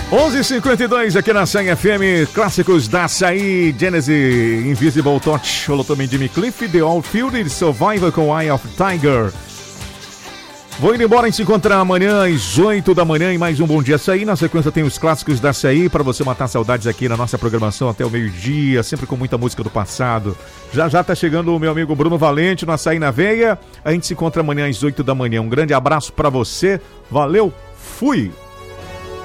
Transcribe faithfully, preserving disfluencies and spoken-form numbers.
onze e cinquenta e dois aqui na Açaí F M, clássicos da Açaí, Genesis, Invisible Touch, Holotomim Jimmy Cliff, The Outfield, Survivor com Eye of Tiger. Vou indo embora, a gente se encontra amanhã às oito da manhã em mais um Bom Dia Açaí. Na sequência tem os clássicos da Açaí para você matar saudades aqui na nossa programação até o meio-dia, sempre com muita música do passado. Já já tá chegando o meu amigo Bruno Valente no Açaí na Veia. A gente se encontra amanhã às oito da manhã. Um grande abraço para você. Valeu, fui!